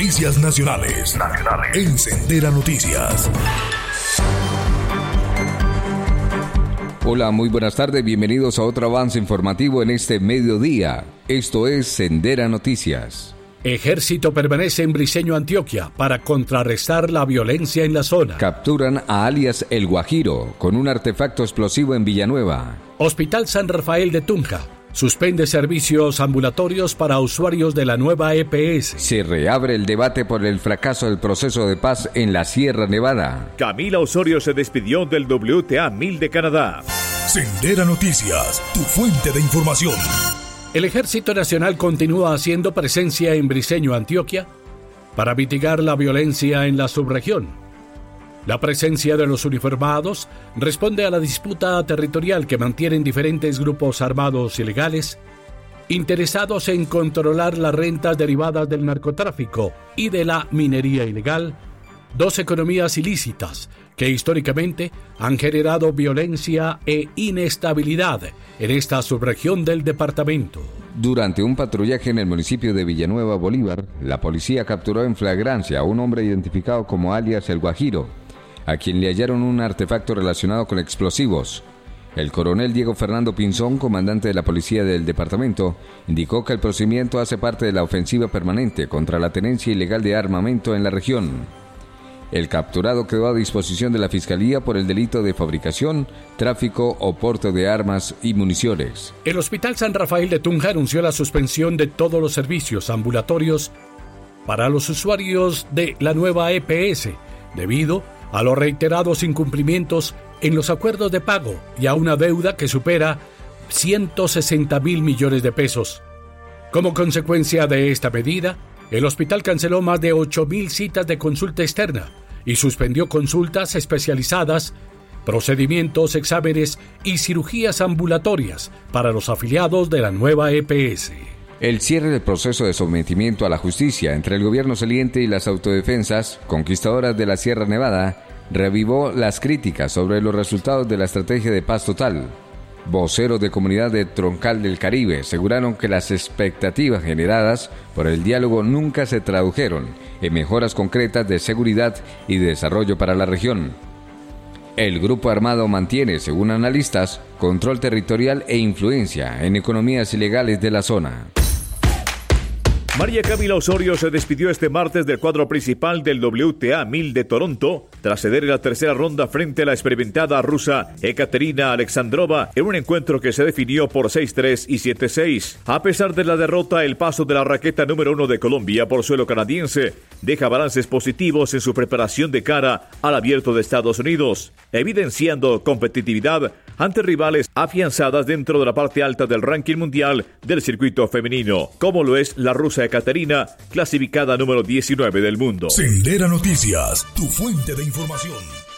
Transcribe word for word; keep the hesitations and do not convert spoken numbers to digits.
Noticias nacionales. Nacionales. En Sendera Noticias. Hola, muy buenas tardes, bienvenidos a otro avance informativo en este mediodía. Esto es Sendera Noticias. Ejército permanece en Briceño, Antioquia, para contrarrestar la violencia en la zona. Capturan a alias El Guajiro con un artefacto explosivo en Villanueva. Hospital San Rafael de Tunja suspende servicios ambulatorios para usuarios de la nueva E P S. Se reabre el debate por el fracaso del proceso de paz en la Sierra Nevada. Camila Osorio se despidió del W T A mil de Canadá. Sendera Noticias, tu fuente de información. El Ejército Nacional continúa haciendo presencia en Briceño, Antioquia, para mitigar la violencia en la subregión. La presencia de los uniformados responde a la disputa territorial que mantienen diferentes grupos armados ilegales, interesados en controlar las rentas derivadas del narcotráfico y de la minería ilegal, dos economías ilícitas que históricamente han generado violencia e inestabilidad en esta subregión del departamento. Durante un patrullaje en el municipio de Villanueva, Bolívar, la policía capturó en flagrancia a un hombre identificado como alias El Guajiro, a quien le hallaron un artefacto relacionado con explosivos. El coronel Diego Fernando Pinzón, comandante de la policía del departamento, indicó que el procedimiento hace parte de la ofensiva permanente contra la tenencia ilegal de armamento en la región. El capturado quedó a disposición de la Fiscalía por el delito de fabricación, tráfico o porte de armas y municiones. El Hospital San Rafael de Tunja anunció la suspensión de todos los servicios ambulatorios para los usuarios de la nueva E P S, debido a los reiterados incumplimientos en los acuerdos de pago y a una deuda que supera ciento sesenta mil millones de pesos. Como consecuencia de esta medida, el hospital canceló más de ocho mil citas de consulta externa y suspendió consultas especializadas, procedimientos, exámenes y cirugías ambulatorias para los afiliados de la nueva E P S. El cierre del proceso de sometimiento a la justicia entre el gobierno saliente y las autodefensas conquistadoras de la Sierra Nevada reavivó las críticas sobre los resultados de la estrategia de paz total. Voceros de comunidad de Troncal del Caribe aseguraron que las expectativas generadas por el diálogo nunca se tradujeron en mejoras concretas de seguridad y desarrollo para la región. El grupo armado mantiene, según analistas, control territorial e influencia en economías ilegales de la zona. María Camila Osorio se despidió este martes del cuadro principal del W T A mil de Toronto tras ceder en la tercera ronda frente a la experimentada rusa Ekaterina Alexandrova en un encuentro que se definió por seis tres y siete seis. A pesar de la derrota, el paso de la raqueta número uno de Colombia por suelo canadiense deja balances positivos en su preparación de cara al Abierto de Estados Unidos, evidenciando competitividad ante rivales afianzadas dentro de la parte alta del ranking mundial del circuito femenino, como lo es la rusa Ekaterina, clasificada número diecinueve del mundo. Sendera Noticias, tu fuente de información.